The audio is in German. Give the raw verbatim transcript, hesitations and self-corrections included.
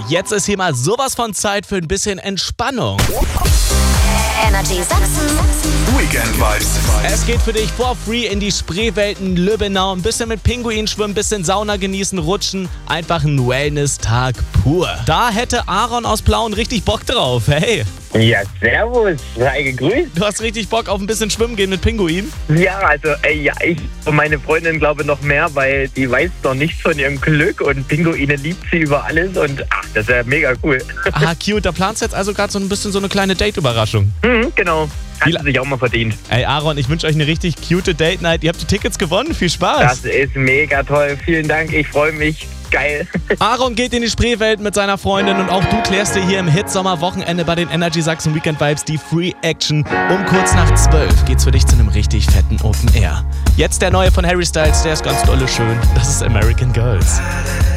jetzt ist hier mal sowas von Zeit für ein bisschen Entspannung. Energy Sachsen. Weekend Vibes. Es geht für dich for free in die Spreewelten Lübbenau. Ein bisschen mit Pinguinen schwimmen, ein bisschen Sauna genießen, rutschen. Einfach ein Wellness-Tag pur. Da hätte Aaron aus Plauen richtig Bock drauf. Hey, Ja, servus, sei gegrüßt. du hast richtig Bock auf ein bisschen schwimmen gehen mit Pinguinen? Ja, also, ey, ja, ich und meine Freundin glaube noch mehr, weil die weiß noch nichts von ihrem Glück und Pinguine liebt sie über alles und ach, das ist ja mega cool. Ah, cute. Da planst du jetzt also gerade so ein bisschen so eine kleine Date-Überraschung. Mhm, genau, hat Wie- sie sich auch mal verdient. Ey, Aaron, ich wünsche euch eine richtig cute Date-Night. Ihr habt die Tickets gewonnen. Viel Spaß. Das ist mega toll, vielen Dank, ich freue mich. Geil. Aaron geht in die Spreewelt mit seiner Freundin und auch du klärst dir hier im Hit-Sommer-Wochenende bei den Energy Sachsen Weekend Vibes die Free Action. Um kurz nach zwölf geht's für dich zu einem richtig fetten Open Air. Jetzt der neue von Harry Styles, der ist ganz dolle schön. Das ist American Girls.